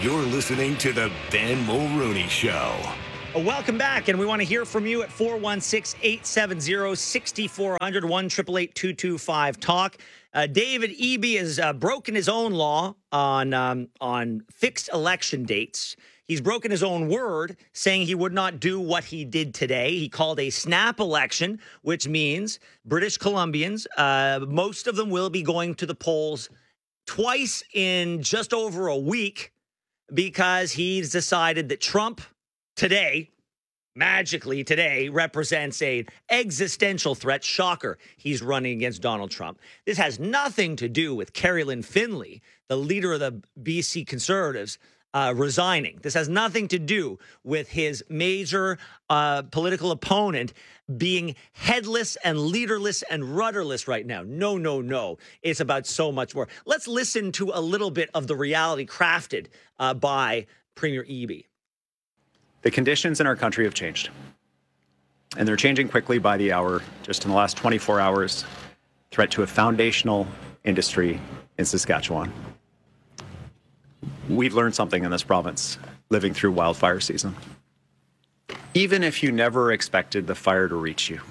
You're listening to The Ben Mulrooney Show. Welcome back, and we want to hear from you at 416-870-6400, 1-888-225-TALK. David Eby has broken his own law on fixed election dates. He's broken his own word, saying he would not do what he did today. He called a snap election, which means British Columbians, most of them will be going to the polls twice in just over a week, because he's decided that Trump today, magically today, represents an existential threat. Shocker, he's running against Donald Trump. This has nothing to do with Carrie Lynn Finley, the leader of the BC Conservatives, resigning. This has nothing to do with his major political opponent being headless and leaderless and rudderless right now. No, no, no. It's about so much more. Let's listen to a little bit of the reality crafted by Premier Eby. The conditions in our country have changed, and they're changing quickly by the hour. Just in the last 24 hours, threat to a foundational industry in Saskatchewan. We've learned something in this province living through wildfire season. Even if you never expected the fire to reach you,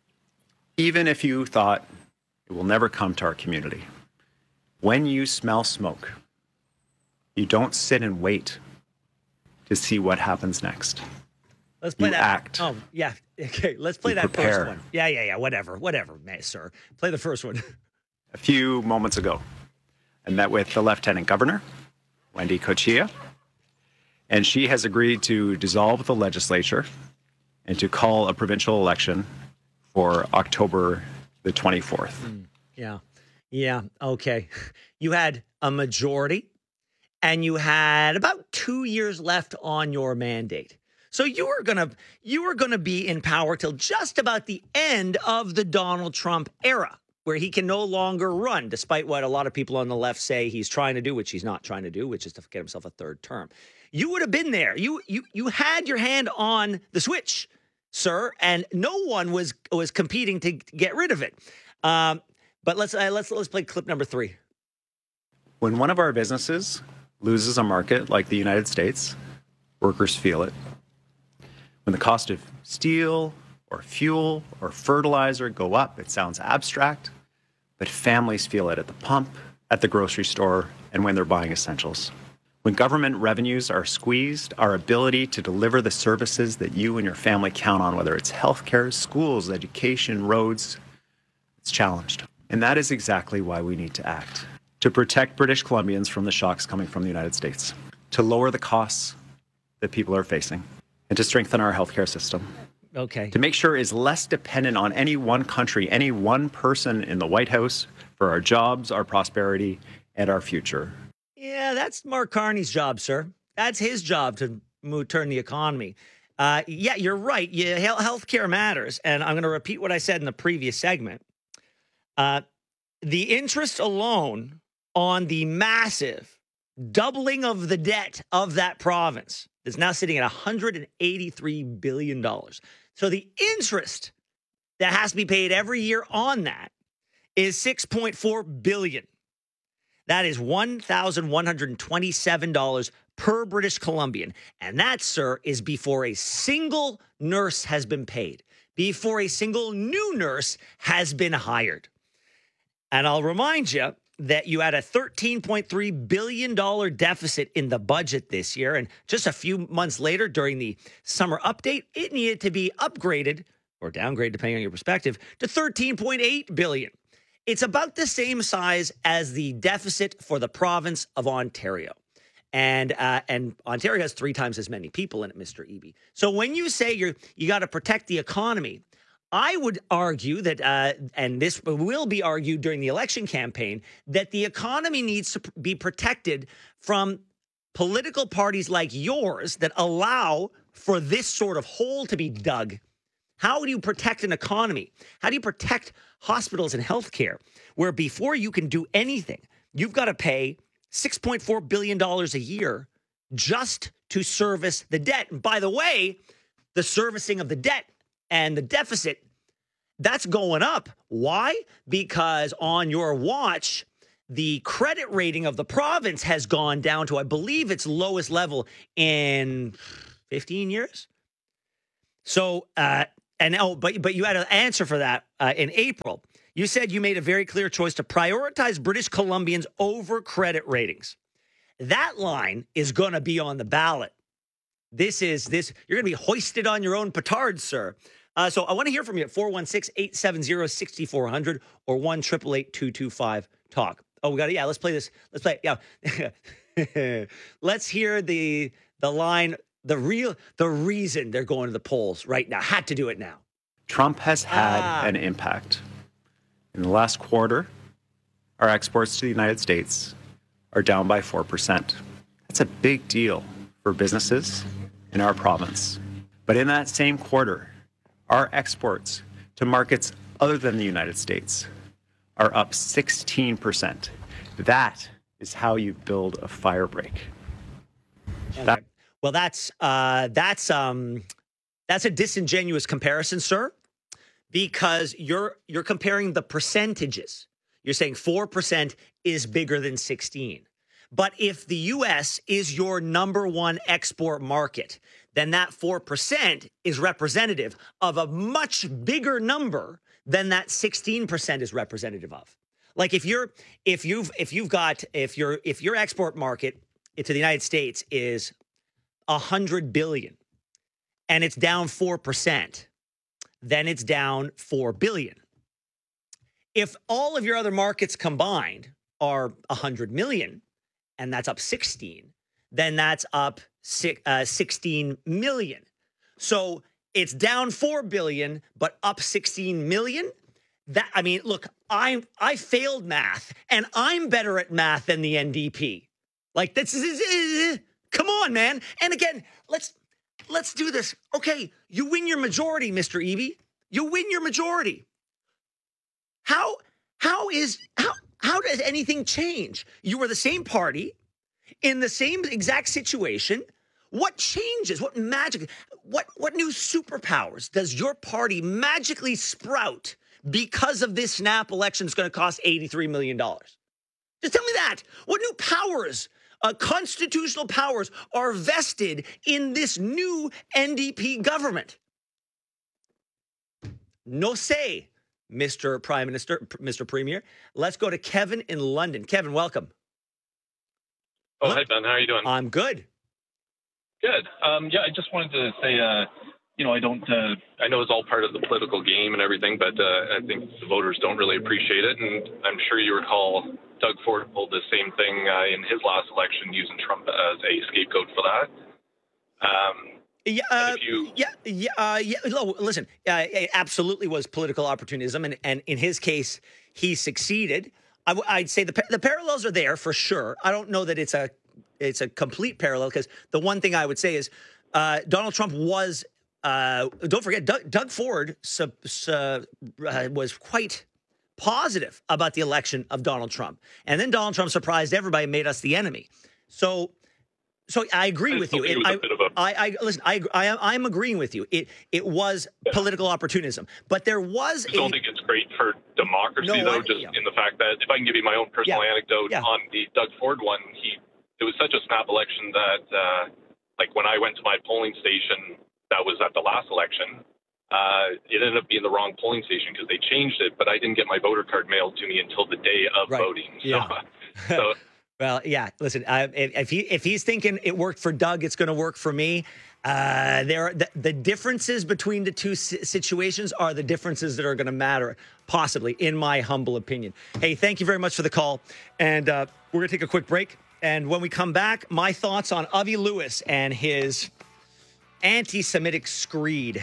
even if you thought it will never come to our community, when you smell smoke, you don't sit and wait to see what happens next. Let's play that. Act. Oh, yeah. Okay, let's play that prepare. first one. Yeah. Whatever, sir. Play the first one. A few moments ago, I met with the Lieutenant Governor, Wendy Cochia, and she has agreed to dissolve the legislature and to call a provincial election for October the 24th. Yeah. Okay. You had a majority, and you had about 2 years left on your mandate. So you were gonna be in power till just about the end of the Donald Trump era, where he can no longer run, despite what a lot of people on the left say he's trying to do, which he's not trying to do, which is to get himself a third term. You would have been there. You had your hand on the switch, sir, and no one was competing to get rid of it. But let's play clip number 3. When one of our businesses loses a market like the United States, workers feel it. When the cost of steel or fuel or fertilizer go up, it sounds abstract, but families feel it at the pump, at the grocery store, and when they're buying essentials. When government revenues are squeezed, our ability to deliver the services that you and your family count on, whether it's healthcare, schools, education, roads, it's challenged. And that is exactly why we need to act. To protect British Columbians from the shocks coming from the United States, to lower the costs that people are facing, and to strengthen our healthcare system. Okay. To make sure it's less dependent on any one country, any one person in the White House for our jobs, our prosperity, and our future. Yeah, that's Mark Carney's job, sir. That's his job to turn the economy. Yeah, you're right. Healthcare matters. And I'm going to repeat what I said in the previous segment. The interest alone on the massive doubling of the debt of that province is now sitting at $183 billion. So the interest that has to be paid every year on that is $6.4 billion. That is $1,127 per British Columbian. And that, sir, is before a single nurse has been paid, before a single new nurse has been hired. And I'll remind you that you had a $13.3 billion deficit in the budget this year. And just a few months later, during the summer update, it needed to be upgraded or downgraded, depending on your perspective, to $13.8 billion. It's about the same size as the deficit for the province of Ontario. And Ontario has 3 times as many people in it, Mr. Eby. So when you say you got to protect the economy, I would argue that, and this will be argued during the election campaign, that the economy needs to be protected from political parties like yours that allow for this sort of hole to be dug. How do you protect an economy? How do you protect hospitals and healthcare, where before you can do anything, you've got to pay $6.4 billion a year just to service the debt? And by the way, the servicing of the debt and the deficit, that's going up. Why? Because on your watch, the credit rating of the province has gone down to, I believe, its lowest level in 15 years. So, but you had an answer for that in April. You said you made a very clear choice to prioritize British Columbians over credit ratings. That line is going to be on the ballot. You're going to be hoisted on your own petard, sir. So I want to hear from you at 416-870-6400 or 1-888-225-TALK. Oh, let's play this. Let's play it. Yeah. Let's hear the line, the reason they're going to the polls right now. Had to do it now. Trump has had an impact. In the last quarter, our exports to the United States are down by 4%. That's a big deal for businesses in our province. But in that same quarter, our exports to markets other than the United States are up 16%. That is how you build a fire break. Okay. Well, that's a disingenuous comparison, sir, because you're comparing the percentages. You're saying 4% is bigger than 16. But if the U.S. is your number one export market, then that 4% is representative of a much bigger number than that 16% is representative of. Like if your export market to the United States is $100 billion and it's down 4%, then it's down $4 billion. If all of your other markets combined are 100 million and that's up 16, then that's up 16 million. So it's down 4 billion, but up 16 million. Look, I failed math and I'm better at math than the NDP. Like this is come on, man. And again, let's do this. Okay, you win your majority, Mr. Eby. You win your majority. How does anything change? You were the same party in the same exact situation. What changes? What magic? What new superpowers does your party magically sprout because of this snap election that's going to cost $83 million? Just tell me that. What new powers, constitutional powers, are vested in this new NDP government? No say, Mr. Prime Minister, Mr. Premier. Let's go to Kevin in London. Kevin, welcome. Oh, hi, Ben. How are you doing? I'm good. Good. I just wanted to say, I know it's all part of the political game and everything, but I think the voters don't really appreciate it. And I'm sure you recall Doug Ford pulled the same thing in his last election, using Trump as a scapegoat for that. Listen, it absolutely was political opportunism, and in his case, he succeeded. I'd say the parallels are there for sure. I don't know that it's a complete parallel, because the one thing I would say is Donald Trump was. Don't forget, Doug Ford was quite positive about the election of Donald Trump, and then Donald Trump surprised everybody and made us the enemy. So I agree with you. I'm agreeing with you. It was political opportunism, but there was. I don't think it's great for democracy, in the fact that, if I can give you my own personal anecdote on the Doug Ford one, it was such a snap election that, like when I went to my polling station, that was at the last election. It ended up being the wrong polling station because they changed it, but I didn't get my voter card mailed to me until the day of voting. So. Well, yeah. Listen, if he's thinking it worked for Doug, it's going to work for me. The differences between the two situations are the differences that are going to matter, possibly, in my humble opinion. Hey, thank you very much for the call, and we're going to take a quick break. And when we come back, my thoughts on Avi Lewis and his anti-Semitic screed.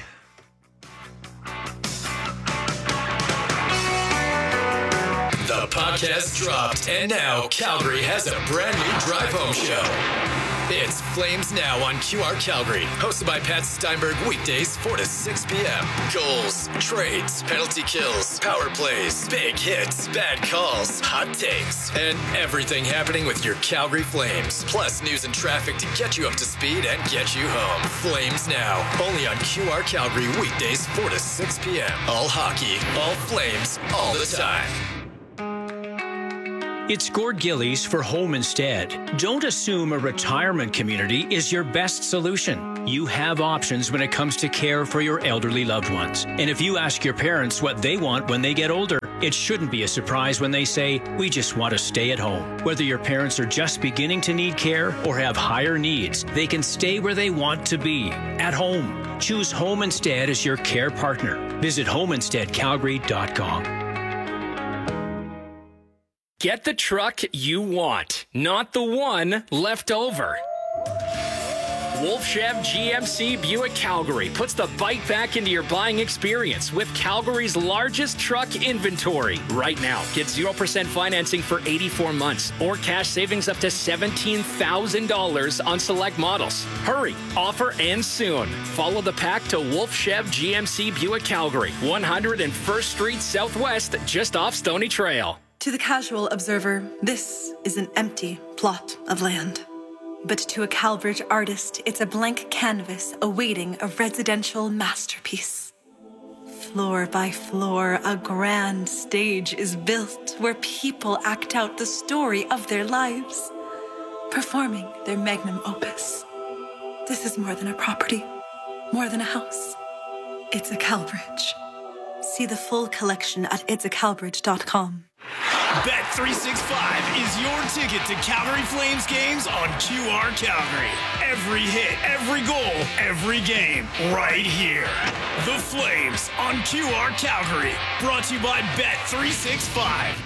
The podcast dropped, and now Calgary has a brand new drive home show. It's Flames Now on QR Calgary, hosted by Pat Steinberg, weekdays 4 to 6 p.m. Goals, trades, penalty kills, power plays, big hits, bad calls, hot takes, and everything happening with your Calgary Flames. Plus news and traffic to get you up to speed and get you home. Flames Now, only on QR Calgary, weekdays 4 to 6 p.m. All hockey, all Flames, all the time. It's Gord Gillies for Home Instead. Don't assume a retirement community is your best solution. You have options when it comes to care for your elderly loved ones. And if you ask your parents what they want when they get older, it shouldn't be a surprise when they say, we just want to stay at home. Whether your parents are just beginning to need care or have higher needs, they can stay where they want to be, at home. Choose Home Instead as your care partner. Visit homeinsteadcalgary.com. Get the truck you want, not the one left over. Wolf Chev GMC Buick Calgary puts the bike back into your buying experience with Calgary's largest truck inventory. Right now, get 0% financing for 84 months or cash savings up to $17,000 on select models. Hurry, offer ends soon. Follow the pack to Wolf Chev GMC Buick Calgary, 101st Street Southwest, just off Stony Trail. To the casual observer, this is an empty plot of land. But to a CalBridge artist, it's a blank canvas awaiting a residential masterpiece. Floor by floor, a grand stage is built where people act out the story of their lives, performing their magnum opus. This is more than a property, more than a house. It's a CalBridge. See the full collection at itsacalbridge.com. Bet365 is your ticket to Calgary Flames games on QR Calgary. Every hit, every goal, every game, right here. The Flames on QR Calgary. Brought to you by Bet365.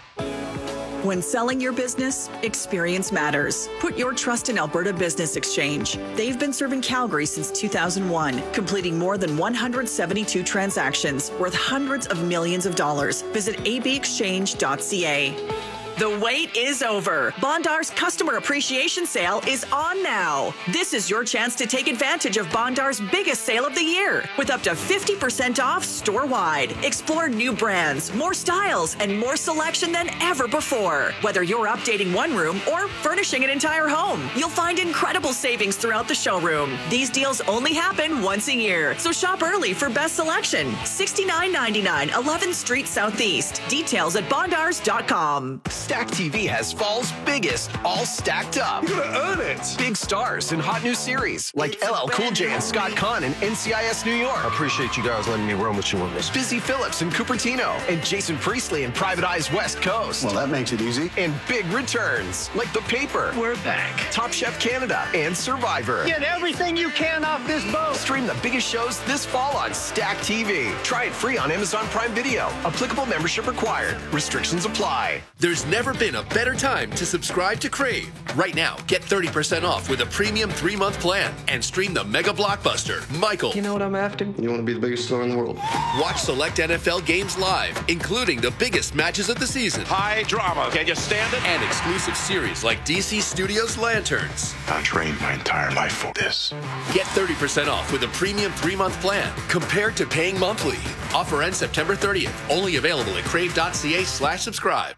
When selling your business, experience matters. Put your trust in Alberta Business Exchange. They've been serving Calgary since 2001, completing more than 172 transactions worth hundreds of millions of dollars. Visit abexchange.ca. The wait is over. Bondar's Customer Appreciation Sale is on now. This is your chance to take advantage of Bondar's biggest sale of the year, with up to 50% off store-wide. Explore new brands, more styles, and more selection than ever before. Whether you're updating one room or furnishing an entire home, you'll find incredible savings throughout the showroom. These deals only happen once a year, so shop early for best selection. $69.99 11th Street Southeast. Details at bondars.com. Stack TV has fall's biggest, all stacked up. You're gonna earn it. Big stars and hot new series like LL Cool J and Scott Conn in NCIS New York. I appreciate you guys letting me roam with you on this. Busy Phillips in Cupertino and Jason Priestley in Private Eyes West Coast. Well, that makes it easy. And big returns like The Paper. We're back. Top Chef Canada and Survivor. Get everything you can off this boat. Stream the biggest shows this fall on Stack TV. Try it free on Amazon Prime Video. Applicable membership required. Restrictions apply. There's never been a better time to subscribe to Crave. Right now, get 30% off with a premium 3-month plan and stream the mega blockbuster, Michael. You know what I'm after? You want to be the biggest star in the world. Watch select NFL games live, including the biggest matches of the season. High drama. Can you stand it? And exclusive series like DC Studios Lanterns. I trained my entire life for this. Get 30% off with a premium 3-month plan compared to paying monthly. Offer ends September 30th. Only available at crave.ca/subscribe.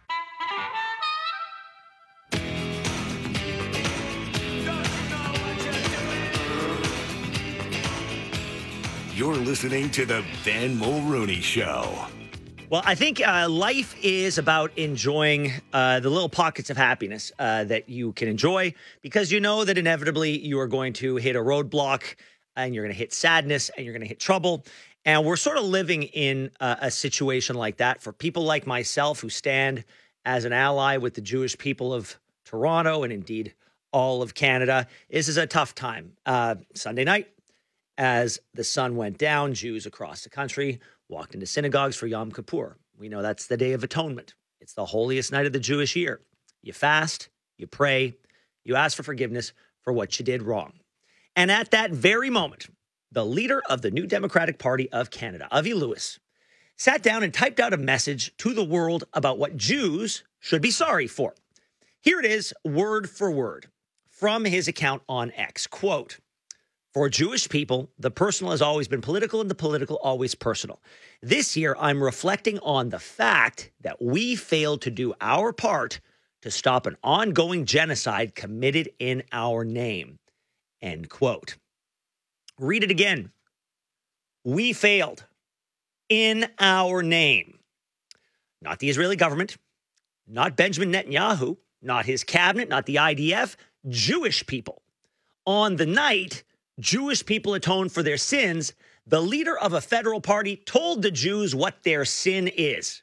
You're listening to the Ben Mulrooney Show. Well, I think life is about enjoying the little pockets of happiness that you can enjoy, because you know that inevitably you are going to hit a roadblock and you're going to hit sadness and you're going to hit trouble. And we're sort of living in a situation like that for people like myself who stand as an ally with the Jewish people of Toronto and indeed all of Canada. This is a tough time. Sunday night, as the sun went down, Jews across the country walked into synagogues for Yom Kippur. We know that's the Day of Atonement. It's the holiest night of the Jewish year. You fast, you pray, you ask for forgiveness for what you did wrong. And at that very moment, the leader of the New Democratic Party of Canada, Avi Lewis, sat down and typed out a message to the world about what Jews should be sorry for. Here it is, word for word, from his account on X. Quote, "For Jewish people, the personal has always been political and the political always personal. This year, I'm reflecting on the fact that we failed to do our part to stop an ongoing genocide committed in our name." End quote. Read it again. We failed in our name. Not the Israeli government, not Benjamin Netanyahu, not his cabinet, not the IDF, Jewish people. On the night Jewish people atoned for their sins, the leader of a federal party told the Jews what their sin is.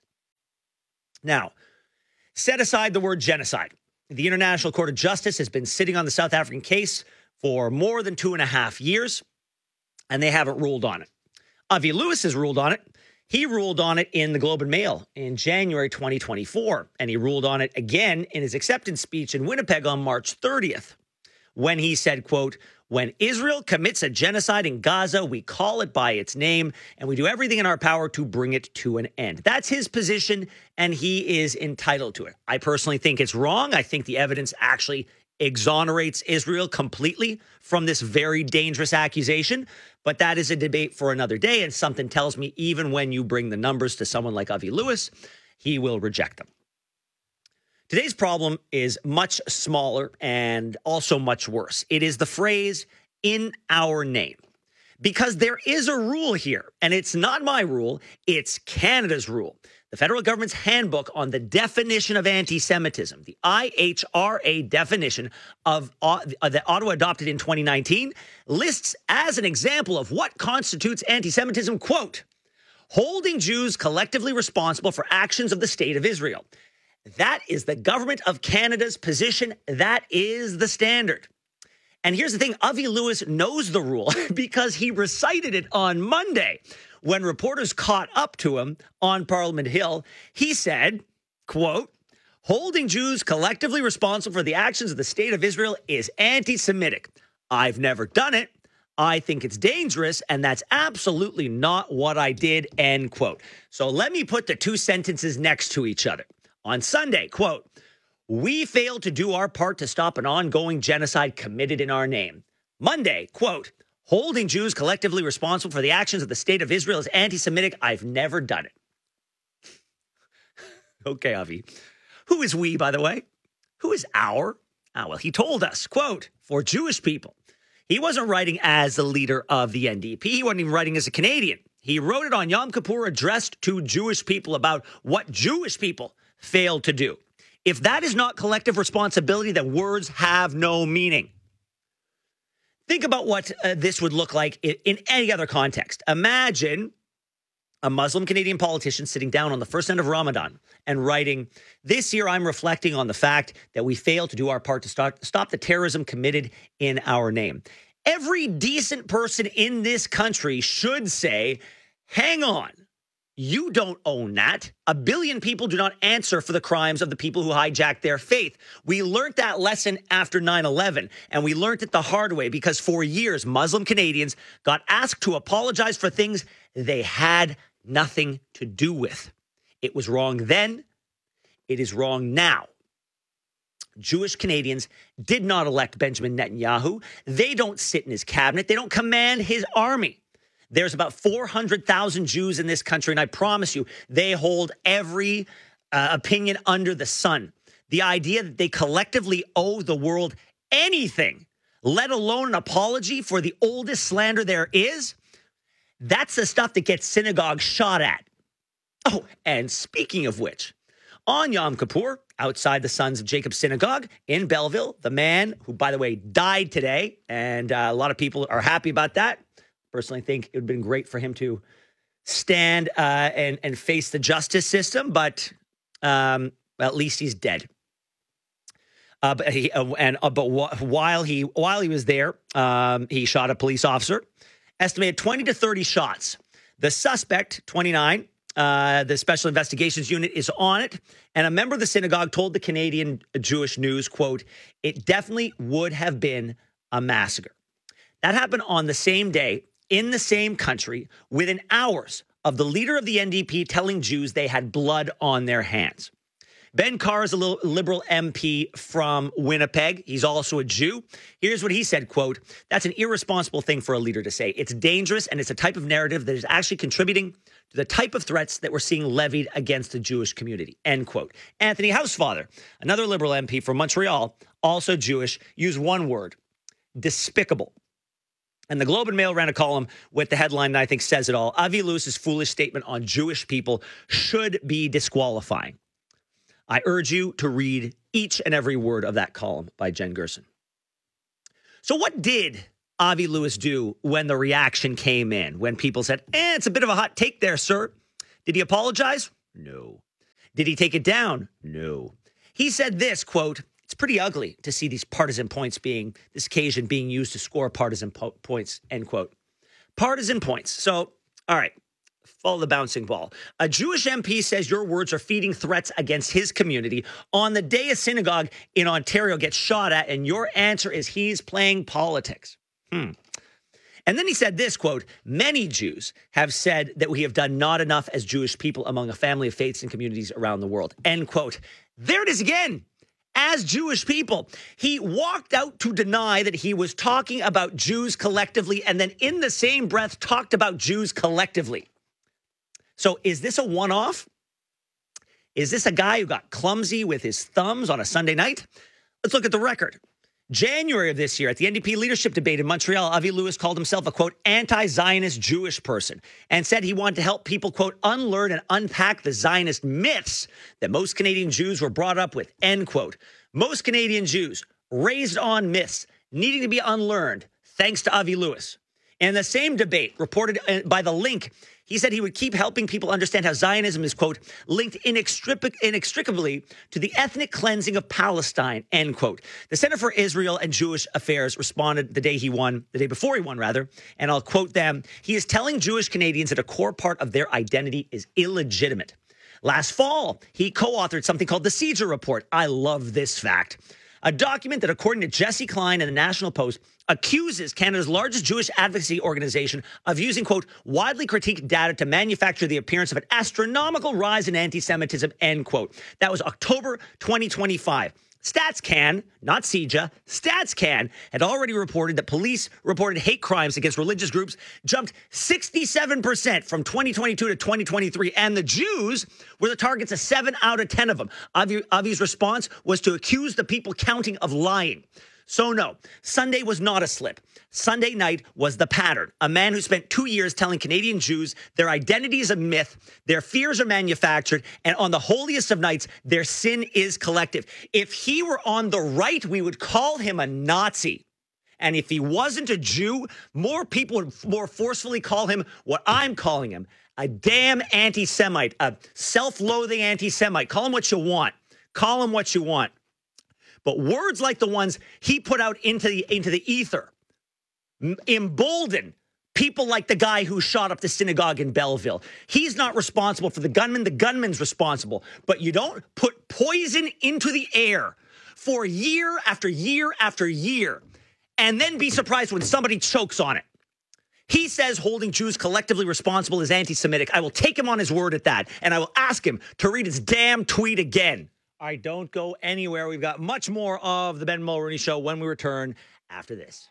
Now, set aside the word genocide. The International Court of Justice has been sitting on the South African case for more than 2.5 years, and they haven't ruled on it. Avi Lewis has ruled on it. He ruled on it in the Globe and Mail in January 2024, and he ruled on it again in his acceptance speech in Winnipeg on March 30th, when he said, quote, "When Israel commits a genocide in Gaza, we call it by its name, and we do everything in our power to bring it to an end." That's his position, and he is entitled to it. I personally think it's wrong. I think the evidence actually exonerates Israel completely from this very dangerous accusation. But that is a debate for another day. And something tells me even when you bring the numbers to someone like Avi Lewis, he will reject them. Today's problem is much smaller and also much worse. It is the phrase "in our name." Because there is a rule here, and it's not my rule, it's Canada's rule. The federal government's handbook on the definition of anti-Semitism, the IHRA definition that Ottawa adopted in 2019, lists as an example of what constitutes anti-Semitism, quote, "holding Jews collectively responsible for actions of the state of Israel." That is the government of Canada's position. That is the standard. And here's the thing, Avi Lewis knows the rule because he recited it on Monday. When reporters caught up to him on Parliament Hill, he said, quote, "holding Jews collectively responsible for the actions of the state of Israel is anti-Semitic. I've never done it. I think it's dangerous, and that's absolutely not what I did," end quote. So let me put the two sentences next to each other. On Sunday, quote, "we failed to do our part to stop an ongoing genocide committed in our name." Monday, quote, "holding Jews collectively responsible for the actions of the state of Israel is anti-Semitic. I've never done it." Okay, Avi. Who is we, by the way? Who is our? Well, he told us, quote, "for Jewish people." He wasn't writing as the leader of the NDP. He wasn't even writing as a Canadian. He wrote it on Yom Kippur, addressed to Jewish people about what Jewish people failed to do. If that is not collective responsibility, then words have no meaning. Think about what this would look like in any other context. Imagine a Muslim Canadian politician sitting down on the first night of Ramadan and writing, "This year I'm reflecting on the fact that we failed to do our part to stop the terrorism committed in our name." Every decent person in this country should say, hang on, you don't own that. 1 billion people do not answer for the crimes of the people who hijacked their faith. We learned that lesson after 9/11, and we learned it the hard way because for years, Muslim Canadians got asked to apologize for things they had nothing to do with. It was wrong then. It is wrong now. Jewish Canadians did not elect Benjamin Netanyahu. They don't sit in his cabinet. They don't command his army. There's about 400,000 Jews in this country, and I promise you, they hold every opinion under the sun. The idea that they collectively owe the world anything, let alone an apology for the oldest slander there is, that's the stuff that gets synagogues shot at. Oh, and speaking of which, on Yom Kippur, outside the Sons of Jacob Synagogue in Belleville, the man who, by the way, died today, and a lot of people are happy about that. Personally think it would have been great for him to stand and face the justice system, but at least he's dead. But while he was there, he shot a police officer. Estimated 20 to 30 shots. The suspect, 29, the Special Investigations Unit is on it, and a member of the synagogue told the Canadian Jewish News, quote, "it definitely would have been a massacre." That happened on the same day, in the same country, within hours of the leader of the NDP telling Jews they had blood on their hands. Ben Carr is a Liberal MP from Winnipeg. He's also a Jew. Here's what he said, quote, "that's an irresponsible thing for a leader to say. It's dangerous, and it's a type of narrative that is actually contributing to the type of threats that we're seeing levied against the Jewish community," end quote. Anthony Housefather, another Liberal MP from Montreal, also Jewish, used one word, despicable. And the Globe and Mail ran a column with the headline that I think says it all. Avi Lewis's foolish statement on Jewish people should be disqualifying. I urge you to read each and every word of that column by Jen Gerson. So what did Avi Lewis do when the reaction came in? When people said, it's a bit of a hot take there, sir. Did he apologize? No. Did he take it down? No. He said this, quote, it's pretty ugly to see these partisan points this occasion being used to score partisan points, end quote. Partisan points. So, all right. Follow the bouncing ball. A Jewish MP says your words are feeding threats against his community on the day a synagogue in Ontario gets shot at, and your answer is he's playing politics. And then he said this, quote, many Jews have said that we have done not enough as Jewish people among a family of faiths and communities around the world, end quote. There it is again. As Jewish people, he walked out to deny that he was talking about Jews collectively and then in the same breath talked about Jews collectively. So is this a one-off? Is this a guy who got clumsy with his thumbs on a Sunday night? Let's look at the record. January of this year, at the NDP leadership debate in Montreal, Avi Lewis called himself a, quote, anti-Zionist Jewish person and said he wanted to help people, quote, unlearn and unpack the Zionist myths that most Canadian Jews were brought up with, end quote. Most Canadian Jews raised on myths needing to be unlearned, thanks to Avi Lewis. In the same debate reported by The Link, he said he would keep helping people understand how Zionism is, quote, linked inextricably to the ethnic cleansing of Palestine, end quote. The Center for Israel and Jewish Affairs responded the day before he won, and I'll quote them. He is telling Jewish Canadians that a core part of their identity is illegitimate. Last fall, he co-authored something called the Caesar Report. I love this fact. A document that, according to Jesse Klein and the National Post, accuses Canada's largest Jewish advocacy organization of using, quote, widely critiqued data to manufacture the appearance of an astronomical rise in anti-Semitism, end quote. That was October 2025. StatsCan, not CJA, StatsCan had already reported that police reported hate crimes against religious groups jumped 67% from 2022 to 2023, and the Jews were the targets of 7 out of 10 of them. Avi's response was to accuse the people counting of lying. So no, Sunday was not a slip. Sunday night was the pattern. A man who spent 2 years telling Canadian Jews their identity is a myth, their fears are manufactured, and on the holiest of nights, their sin is collective. If he were on the right, we would call him a Nazi. And if he wasn't a Jew, more people would more forcefully call him what I'm calling him, a damn anti-Semite, a self-loathing anti-Semite. Call him what you want. Call him what you want. But words like the ones he put out into the ether embolden people like the guy who shot up the synagogue in Belleville. He's not responsible for the gunman. The gunman's responsible. But you don't put poison into the air for year after year after year and then be surprised when somebody chokes on it. He says holding Jews collectively responsible is anti-Semitic. I will take him on his word at that, and I will ask him to read his damn tweet again. All right, don't go anywhere. We've got much more of the Ben Mulroney Show when we return after this.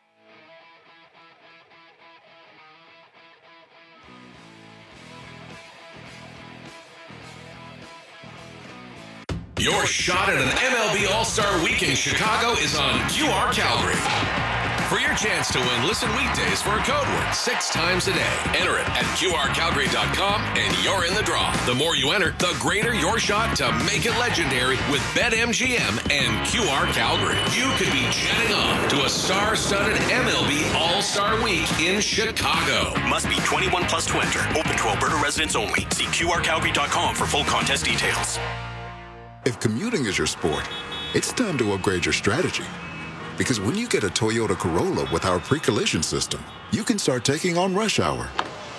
Your shot at an MLB All-Star Week in Chicago is on QR Calgary. For your chance to win, listen weekdays for a code word 6 times a day. Enter it at QRCalgary.com and you're in the draw. The more you enter, the greater your shot to make it legendary with BetMGM and QR Calgary. You could be jetting off to a star-studded MLB All-Star Week in Chicago. Must be 21 plus to enter. Open to Alberta residents only. See QRCalgary.com for full contest details. If commuting is your sport, it's time to upgrade your strategy. Because when you get a Toyota Corolla with our pre-collision system, you can start taking on rush hour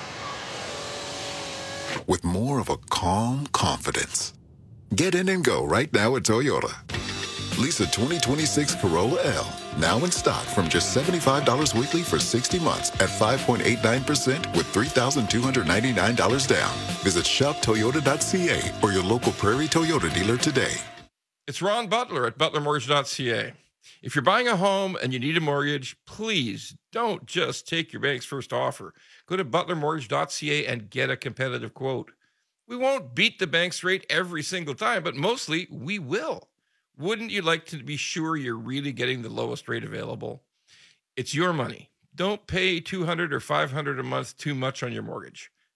with more of a calm confidence. Get in and go right now at Toyota. Lease a 2026 Corolla L, now in stock from just $75 weekly for 60 months at 5.89% with $3,299 down. Visit shoptoyota.ca or your local Prairie Toyota dealer today. It's Ron Butler at butlermortgage.ca. If you're buying a home and you need a mortgage, please don't just take your bank's first offer. Go to butlermortgage.ca and get a competitive quote. We won't beat the bank's rate every single time, but mostly we will. Wouldn't you like to be sure you're really getting the lowest rate available? It's your money. Don't pay $200 or $500 a month too much on your mortgage.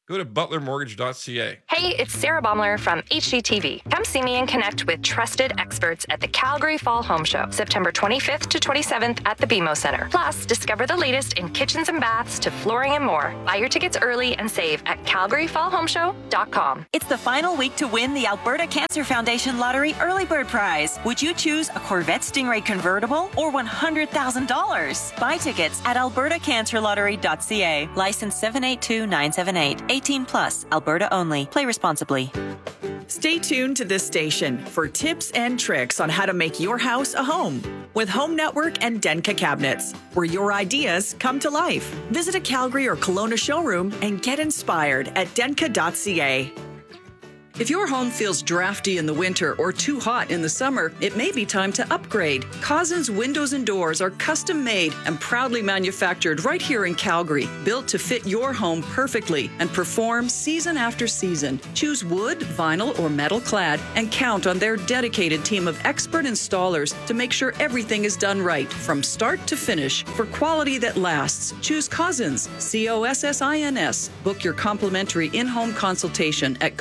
Go to butlermortgage.ca. Hey, it's Sarah Baumler from HGTV. Come see me and connect with trusted experts at the Calgary Fall Home Show, September 25th to 27th at the BMO Center. Plus, discover the latest in kitchens and baths to flooring and more. Buy your tickets early and save at calgaryfallhomeshow.com. It's the final week to win the Alberta Cancer Foundation Lottery Early Bird Prize. Would you choose a Corvette Stingray convertible or $100,000? Buy tickets at albertacancerlottery.ca. License 782978. 18 plus, Alberta only. Play responsibly. Stay tuned to this station for tips and tricks on how to make your house a home with Home Network and Denka Cabinets, where your ideas come to life. Visit a Calgary or Kelowna showroom and get inspired at denka.ca. If your home feels drafty in the winter or too hot in the summer, it may be time to upgrade. Cousins Windows and Doors are custom made and proudly manufactured right here in Calgary, built to fit your home perfectly and perform season after season. Choose wood, vinyl, or metal clad and count on their dedicated team of expert installers to make sure everything is done right from start to finish for quality that lasts. Choose Cousins, COSSINS. Book your complimentary in-home consultation at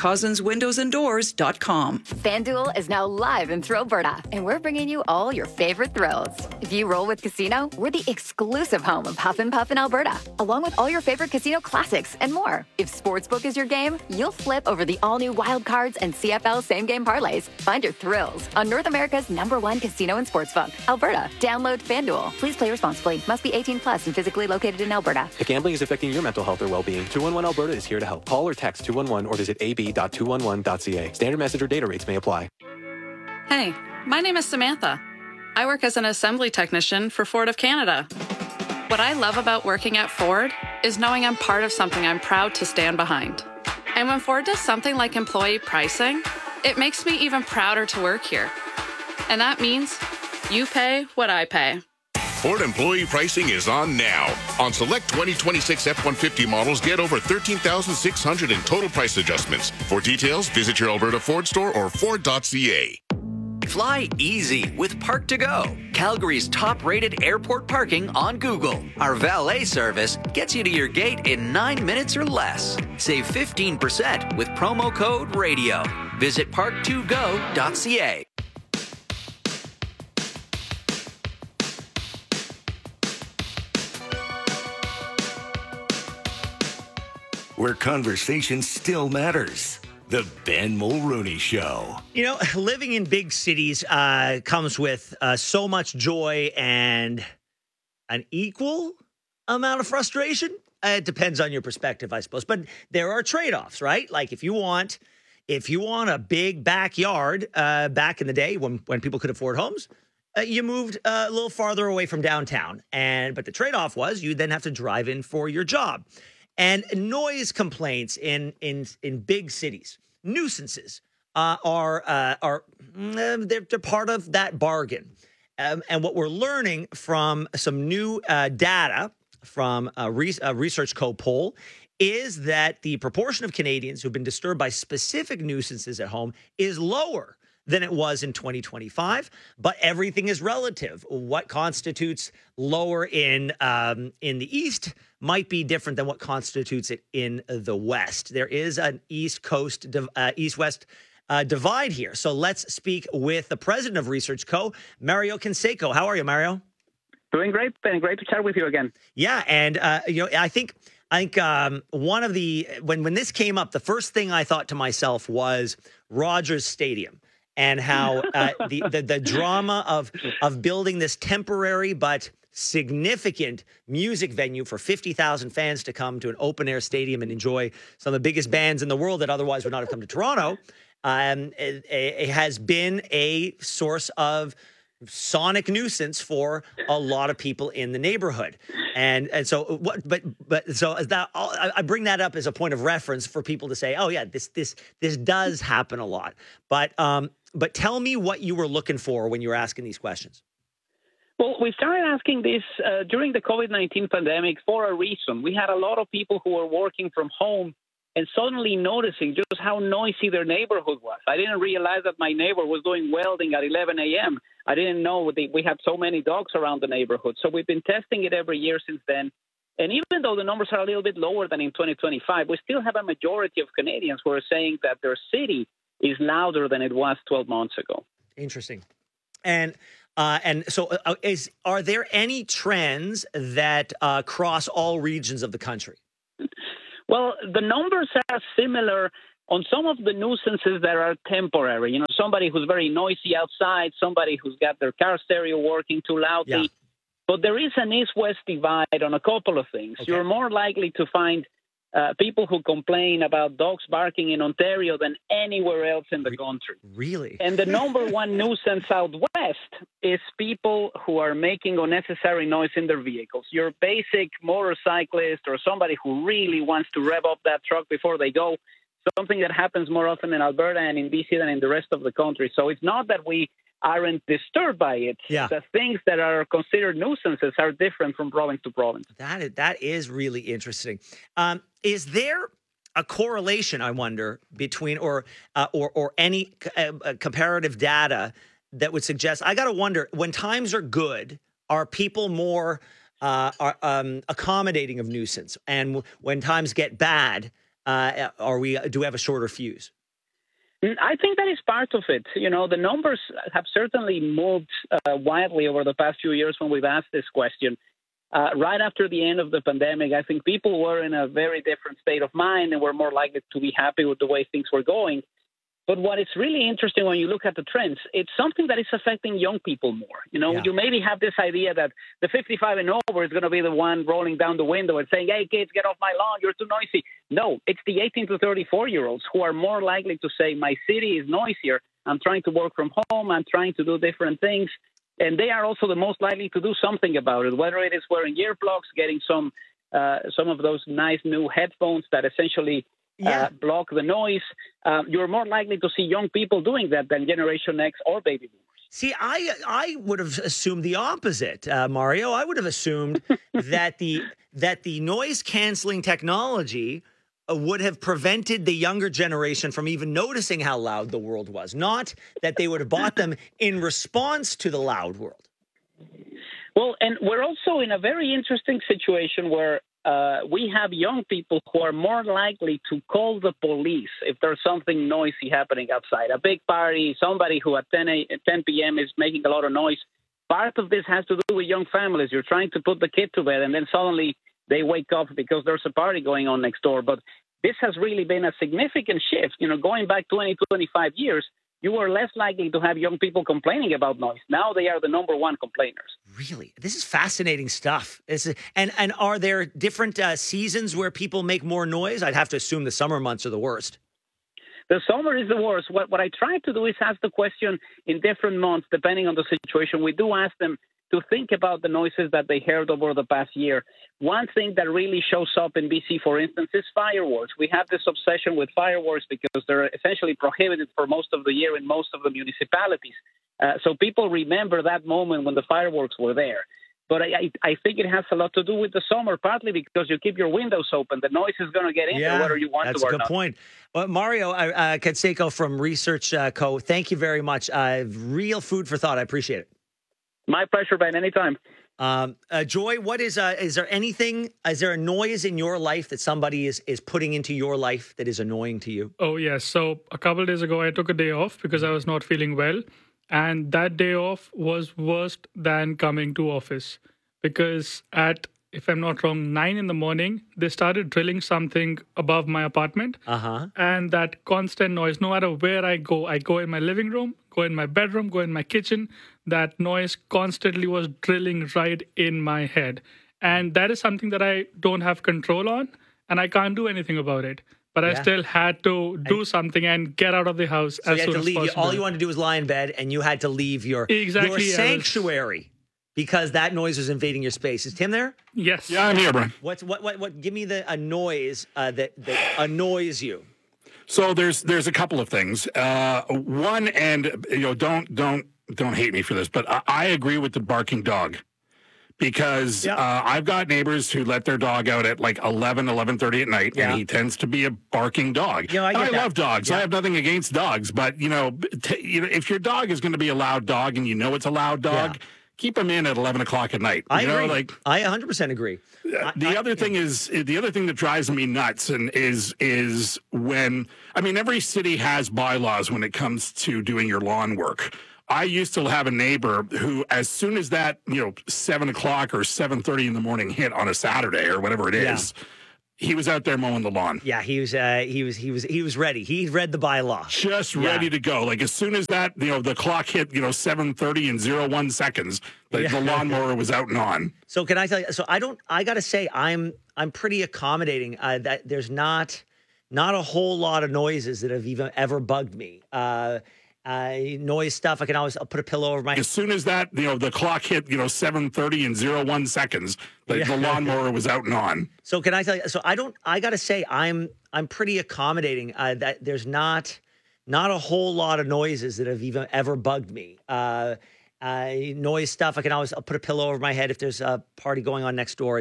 cousinswindowsanddoors.com. FanDuel is now live in Thrillberta, and we're bringing you all your favorite thrills. If you roll with Casino, we're the exclusive home of Huff and Puff in Alberta, along with all your favorite casino classics and more. If Sportsbook is your game, you'll flip over the all-new Wild Cards and CFL same-game parlays. Find your thrills on North America's #1 casino and sportsbook, Alberta. Download FanDuel. Please play responsibly. Must be 18 plus and physically located in Alberta. If gambling is affecting your mental health or well-being, 211 Alberta is here to help. Call or text 211 or visit ab.211.ca. Standard message or data rates may apply. Hey, my name is Samantha. I work as an assembly technician for Ford of Canada. What I love about working at Ford is knowing I'm part of something I'm proud to stand behind. And when Ford does something like employee pricing, it makes me even prouder to work here. And that means you pay what I pay. Ford employee pricing is on now. On select 2026 F-150 models, get over $13,600 in total price adjustments. For details, visit your Alberta Ford store or Ford.ca. Fly easy with Park2Go, Calgary's top-rated airport parking on Google. Our valet service gets you to your gate in 9 minutes or less. Save 15% with promo code RADIO. Visit park2go.ca. Where conversation still matters. The Ben Mulrooney Show. You know, living in big cities comes with so much joy and an equal amount of frustration. It depends on your perspective, I suppose. But there are trade-offs, right? Like if you want a big backyard back in the day when people could afford homes, you moved a little farther away from downtown. But the trade-off was you then have to drive in for your job. And noise complaints in big cities, nuisances they're part of that bargain. And what we're learning from some new data from a Research Co poll is that the proportion of Canadians who've been disturbed by specific nuisances at home is lower than it was in 2025, but everything is relative. What constitutes lower in the East might be different than what constitutes it in the West. There is an East-West divide here. So let's speak with the president of Research Co., Mario Canseco. How are you, Mario? Doing great, Ben. Great to chat with you again. Yeah, and I think one of the when this came up, the first thing I thought to myself was Rogers Stadium. And how the drama of building this temporary but significant music venue for 50,000 fans to come to an open-air stadium and enjoy some of the biggest bands in the world that otherwise would not have come to Toronto it has been a source of sonic nuisance for a lot of people in the neighborhood. And so what so that I bring that up as a point of reference for people to say, oh yeah, this does happen a lot. But tell me what you were looking for when you were asking these questions. Well, we started asking this during the COVID-19 pandemic for a reason. We had a lot of people who were working from home and suddenly noticing just how noisy their neighborhood was. I didn't realize that my neighbor was doing welding at 11 a.m. I didn't know we had so many dogs around the neighborhood. So we've been testing it every year since then. And even though the numbers are a little bit lower than in 2025, we still have a majority of Canadians who are saying that their city is louder than it was 12 months ago. Interesting. And so are there any trends that cross all regions of the country? Well, the numbers are similar on some of the nuisances that are temporary. You know, somebody who's very noisy outside, somebody who's got their car stereo working too loudly. Yeah. But there is an east-west divide on a couple of things. Okay. You're more likely to find people who complain about dogs barking in Ontario than anywhere else in the country. Really? And the number one nuisance out west is people who are making unnecessary noise in their vehicles. Your basic motorcyclist or somebody who really wants to rev up that truck before they go, something that happens more often in Alberta and in BC than in the rest of the country. So it's not that we aren't disturbed by it. Yeah. The things that are considered nuisances are different from province to province. That is really interesting. Is there a correlation, I wonder, between or any comparative data that would suggest? I got to wonder, when times are good, are people more accommodating of nuisance, and when times get bad, do we have a shorter fuse? I think that is part of it. You know, the numbers have certainly moved wildly over the past few years when we've asked this question. Right after the end of the pandemic, I think people were in a very different state of mind and were more likely to be happy with the way things were going. But what is really interesting when you look at the trends, it's something that is affecting young people more. You know, You maybe have this idea that the 55 and over is going to be the one rolling down the window and saying, hey, kids, get off my lawn, you're too noisy. No, it's the 18 to 34-year-olds who are more likely to say, my city is noisier. I'm trying to work from home. I'm trying to do different things. And they are also the most likely to do something about it, whether it is wearing earplugs, getting some of those nice new headphones that essentially block the noise. You're more likely to see young people doing that than Generation X or baby boomers. See, I would have assumed the opposite, Mario. I would have assumed that the noise canceling technology would have prevented the younger generation from even noticing how loud the world was, not that they would have bought them in response to the loud world. Well, and we're also in a very interesting situation where we have young people who are more likely to call the police if there's something noisy happening outside, a big party, somebody who at 10 p.m. is making a lot of noise. Part of this has to do with young families. You're trying to put the kid to bed, and then suddenly they wake up because there's a party going on next door. But this has really been a significant shift. You know, going back 20, 25 years, you were less likely to have young people complaining about noise. Now they are the number one complainers. Really? This is fascinating stuff. And are there different seasons where people make more noise? I'd have to assume the summer months are the worst. The summer is the worst. What I try to do is ask the question in different months, depending on the situation. We do ask them to think about the noises that they heard over the past year. One thing that really shows up in BC, for instance, is fireworks. We have this obsession with fireworks because they're essentially prohibited for most of the year in most of the municipalities. So people remember that moment when the fireworks were there. But I think it has a lot to do with the summer, partly because you keep your windows open. The noise is going to get in there whether you want to or not. That's a good point. Well, Mario Canseco from Research Co., thank you very much. Real food for thought. I appreciate it. My pleasure, Ben. Anytime. Joy, what is there a noise in your life that somebody is putting into your life that is annoying to you? Oh, yes. So a couple of days ago, I took a day off because I was not feeling well. And that day off was worse than coming to office because at, if I'm not wrong, 9 in the morning, they started drilling something above my apartment. And that constant noise, no matter where I go in my living room, go in my bedroom, go in my kitchen, that noise constantly was drilling right in my head. And that is something that I don't have control on, and I can't do anything about it. But I still had to do something and get out of the house as soon as possible. All you wanted to do was lie in bed, and you had to leave your sanctuary because that noise was invading your space. Is Tim there? Yes. Yeah, I'm here, Brian. What? Give me a noise that annoys you. So there's a couple of things. One, and don't hate me for this, but I agree with the barking dog. Because I've got neighbors who let their dog out at like 11:30 at night, and he tends to be a barking dog. I love dogs. I have nothing against dogs, but if your dog is going to be a loud dog and you know it's a loud dog, keep them in at 11 o'clock at night. I agree. I 100% agree. The other thing that drives me nuts is when, I mean, every city has bylaws when it comes to doing your lawn work. I used to have a neighbor who, as soon as that, 7 o'clock or 7:30 in the morning hit on a Saturday or whatever it is, he was out there mowing the lawn. Yeah, he was ready. He read the bylaw. Just ready to go. Like as soon as that, the clock hit, 7:30 and 01 seconds, the lawnmower was out and on. So can I tell you? So I got to say, I'm pretty accommodating. That there's not a whole lot of noises that have even ever bugged me. Noise stuff. I'll put a pillow over my. As soon as that, the clock hit, 7:30 and 01 seconds, the lawnmower was out and on. So can I tell you? So I got to say, I'm pretty accommodating. That there's not a whole lot of noises that have even ever bugged me. Noise stuff. I'll put a pillow over my head if there's a party going on next door.